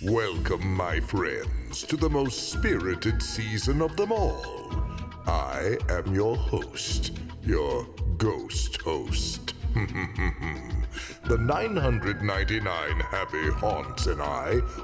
Welcome, my friends, to the most spirited season of them all. I am your host, your ghost host. The 999 Happy Haunts and I